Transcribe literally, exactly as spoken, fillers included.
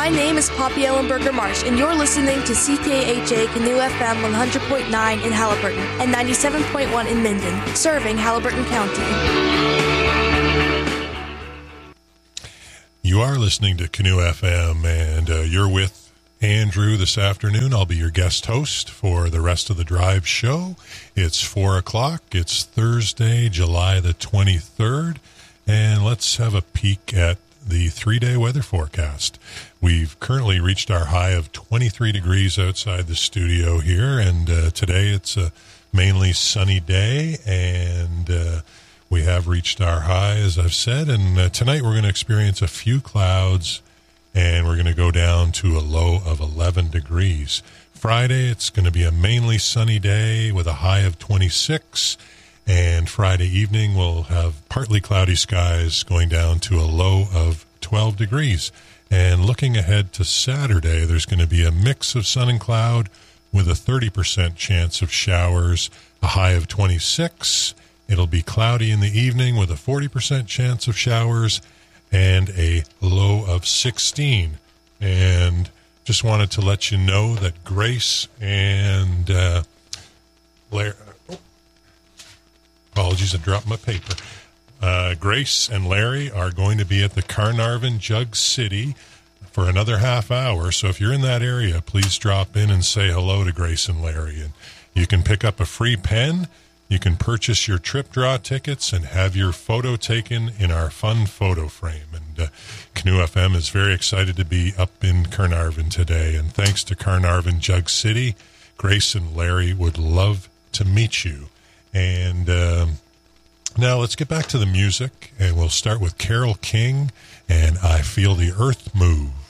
My name is Poppy Ellenberger Marsh, and you're listening to C K H A Canoe F M one hundred point nine in Halliburton and ninety-seven point one in Minden, serving Halliburton County. You are listening to Canoe F M, and uh, you're with Andrew this afternoon. I'll be your guest host for the rest of the drive show. It's four o'clock. It's Thursday, July the twenty-third, and let's have a peek at the three-day weather forecast. We've currently reached our high of twenty-three degrees outside the studio here, and uh, today it's a mainly sunny day, and uh, we have reached our high, as I've said, and uh, tonight we're going to experience a few clouds, and we're going to go down to a low of eleven degrees. Friday, it's going to be a mainly sunny day with a high of twenty-six, and Friday evening we'll have partly cloudy skies going down to a low of twelve degrees. And looking ahead to Saturday, there's going to be a mix of sun and cloud with a thirty percent chance of showers, a high of twenty-six. It'll be cloudy in the evening with a forty percent chance of showers and a low of sixteen. And just wanted to let you know that Grace and uh, Larry, oh, apologies, I dropped my paper. Uh, Grace and Larry are going to be at the Carnarvon Jug City for another half hour. So if you're in that area, please drop in and say hello to Grace and Larry. And you can pick up a free pen. You can purchase your trip draw tickets and have your photo taken in our fun photo frame. And uh, Canoe F M is very excited to be up in Carnarvon today. And thanks to Carnarvon Jug City, Grace and Larry would love to meet you. And um, now let's get back to the music, and we'll start with Carole King and I Feel the Earth Move.